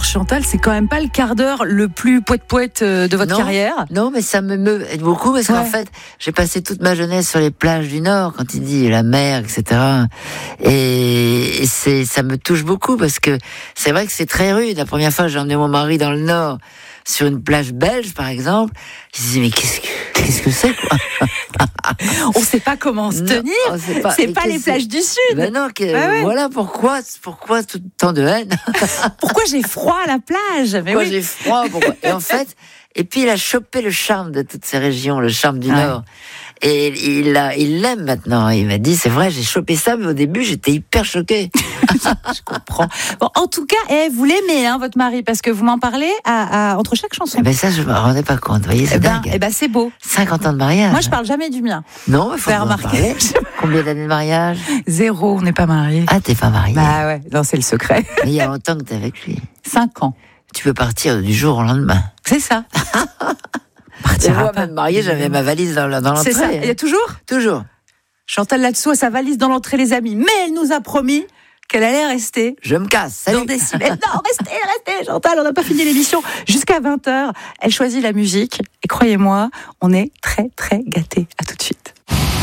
alors Chantal, c'est quand même pas le quart d'heure le plus poète-poète de votre carrière. Non, mais ça me meut beaucoup parce qu'en fait, j'ai passé toute ma jeunesse sur les plages du Nord, quand il dit la mer, etc. Et ça me touche beaucoup parce que c'est vrai que c'est très rude. La première fois, j'ai emmené mon mari dans le Nord, sur une plage belge, par exemple. Je disais, mais qu'est-ce que c'est, quoi? On sait pas comment se tenir. C'est pas les plages du Sud. Ben non, voilà pourquoi tout tant de haine. Pourquoi j'ai froid à la plage? Mais j'ai froid, pourquoi? Et en fait, et puis il a chopé le charme de toutes ces régions, le charme du Nord. Et il l'aime maintenant. Il m'a dit, c'est vrai, j'ai chopé ça, mais au début, j'étais hyper choquée. Je comprends. Bon, en tout cas, vous l'aimez, votre mari, parce que vous m'en parlez entre chaque chanson. Ben ça, je me rendais pas compte. Vous voyez, c'est dingue. C'est beau. 50 ans de mariage. Moi, je parle jamais du mien. Non, il faut remarquer. Combien d'années de mariage? 0, on n'est pas mariés. Ah, t'es pas mariée? Bah ouais, non, c'est le secret. Mais il y a longtemps que t'es avec lui. 5 ans. Tu peux partir du jour au lendemain. C'est ça. Moi, même mariée, j'avais ma valise dans l'entrée. C'est ça. Il y a toujours? Toujours. Chantal là-dessous a sa valise dans l'entrée, les amis. Mais elle nous a promis qu'elle allait rester. Je me casse. Salut. Dans Décibel. Non, restez, Chantal, on n'a pas fini l'émission. Jusqu'à 20h, elle choisit la musique. Et croyez-moi, on est très, très gâtés. À tout de suite.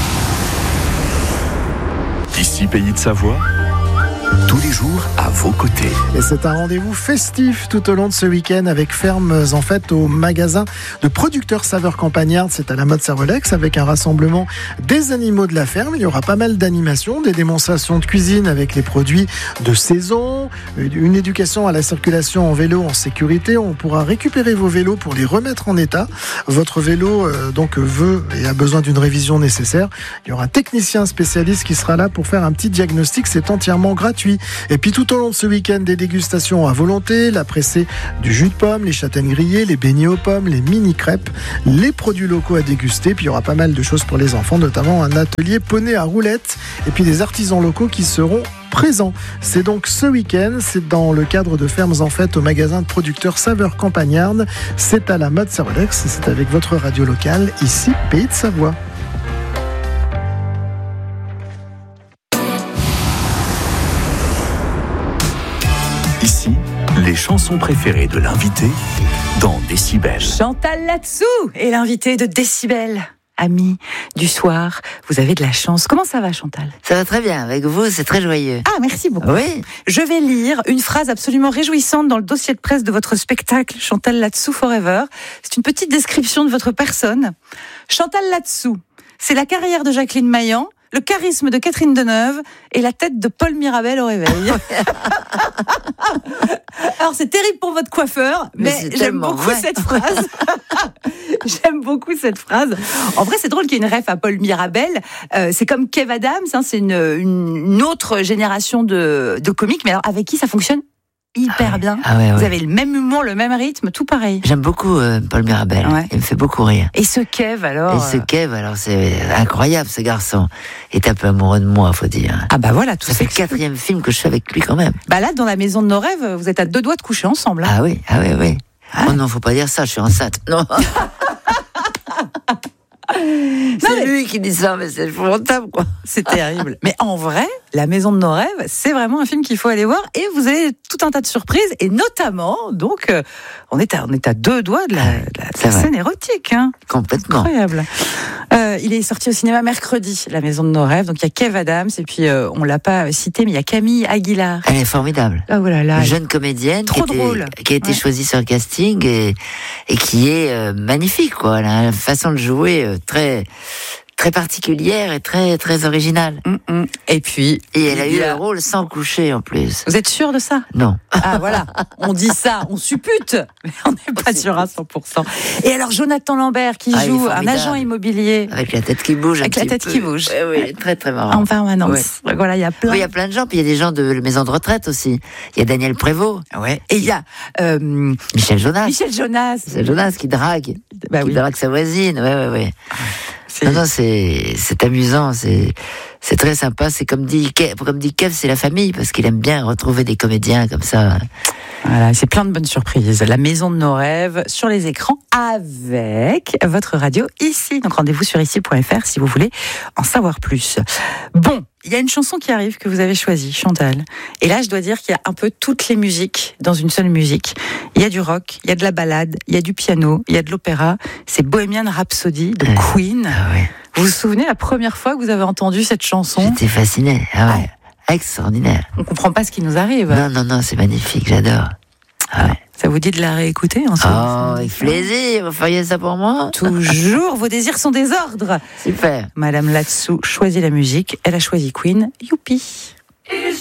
Ici, Pays de Savoie. Tous les jours à vos côtés. Et c'est un rendez-vous festif tout au long de ce week-end avec Fermes en Fête au magasin de producteurs saveurs campagnardes. C'est à la mode Servolex avec un rassemblement des animaux de la ferme. Il y aura pas mal d'animations, des démonstrations de cuisine avec les produits de saison, une éducation à la circulation en vélo en sécurité. On pourra récupérer vos vélos pour les remettre en état. Votre vélo veut et a besoin d'une révision nécessaire. Il y aura un technicien spécialiste qui sera là pour faire un petit diagnostic. C'est entièrement gratuit. Et puis tout au long de ce week-end, des dégustations à volonté, la pressée du jus de pomme, les châtaignes grillées, les beignets aux pommes, les mini-crêpes, les produits locaux à déguster. Puis il y aura pas mal de choses pour les enfants, notamment un atelier poney à roulettes et puis des artisans locaux qui seront présents. C'est donc ce week-end, c'est dans le cadre de Fermes en Fête au magasin de producteurs saveurs campagnardes. C'est à la mode Servolex, c'est avec votre radio locale, ici Pays de Savoie. Ici, les chansons préférées de l'invité dans Décibel. Chantal là-dessous est l'invité de Décibel. Amis du soir, vous avez de la chance. Comment ça va, Chantal? Ça va très bien. Avec vous, c'est très joyeux. Ah, merci beaucoup. Oui. Je vais lire une phrase absolument réjouissante dans le dossier de presse de votre spectacle Chantal là-dessous Forever. C'est une petite description de votre personne. Chantal là-dessous, c'est la carrière de Jacqueline Maillan, le charisme de Catherine Deneuve et la tête de Paul Mirabel au réveil. Alors, c'est terrible pour votre coiffeur, mais j'aime beaucoup cette phrase. J'aime beaucoup cette phrase. En vrai, c'est drôle qu'il y ait une ref à Paul Mirabel. C'est comme Kev Adams, c'est une autre génération de comiques, mais alors avec qui ça fonctionne hyper bien. Vous avez le même humour, le même rythme, tout pareil. J'aime beaucoup Paul Mirabel. Ouais. Il me fait beaucoup rire. Et ce Kev, alors c'est incroyable, ce garçon. Il est un peu amoureux de moi, faut dire. Ah bah voilà, tout ça. Ça fait le 4e film que je fais avec lui, quand même. Bah là, dans la maison de nos rêves, vous êtes à 2 doigts de coucher ensemble. Ah oui. Ah. Oh non, faut pas dire ça, je suis enceinte. Non. C'est lui qui dit ça, mais c'est épouvantable, quoi. C'est terrible. Mais en vrai, La Maison de nos rêves, c'est vraiment un film qu'il faut aller voir. Et vous avez tout un tas de surprises. Et notamment, donc, on est à 2 doigts de la scène érotique. Hein. Complètement. Incroyable. Il est sorti au cinéma mercredi, La Maison de nos rêves. Donc, il y a Kev Adams. Et puis, on l'a pas cité, mais il y a Camille Aguilar. Elle est formidable. Oh là là. Une jeune comédienne qui a été choisie sur le casting et qui est magnifique, quoi. Elle a une façon de jouer très particulière et très, très originale. Et puis... Et elle a eu un rôle sans coucher, en plus. Vous êtes sûr de ça? Non. Ah, voilà. On dit ça, on suppute, mais on n'est pas sûr à 100%. Et alors, Jonathan Lambert, qui joue un agent immobilier. Avec la tête qui bouge. Avec la tête qui bouge. Oui, très, très marrant. En permanence. Ouais. Voilà, il y a plein. Oui, il y a plein de gens, puis il y a des gens de la maison de retraite aussi. Il y a Daniel Prévost. Ouais. Et il y a Michel Jonas. Michel Jonas qui drague. Bah qui drague sa voisine. Ouais. Non, c'est amusant, c'est très sympa. C'est comme dit Kev, c'est la famille, parce qu'il aime bien retrouver des comédiens comme ça. Voilà, c'est plein de bonnes surprises. La maison de nos rêves sur les écrans avec votre radio ici. Donc rendez-vous sur ici.fr si vous voulez en savoir plus. Bon, il y a une chanson qui arrive que vous avez choisie, Chantal. Et là, je dois dire qu'il y a un peu toutes les musiques dans une seule musique. Il y a du rock, il y a de la ballade, il y a du piano, il y a de l'opéra. C'est Bohemian Rhapsody de Queen. Ah ouais. Vous vous souvenez la première fois que vous avez entendu cette chanson ? J'étais fasciné. Ah ouais. Extraordinaire. On comprend pas ce qui nous arrive. Non, c'est magnifique, j'adore. Ah ouais. Ça vous dit de la réécouter en avec plaisir, vous feriez ça pour moi ? Toujours, vos désirs sont des ordres. Super. Madame Latsou choisit la musique, elle a choisi Queen, youpi.